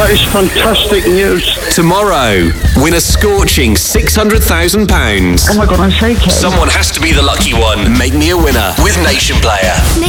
That is fantastic news. Tomorrow, win a scorching £600,000. Oh my God, I'm shaking. Someone has to be the lucky one. Make me a winner with Nation Player.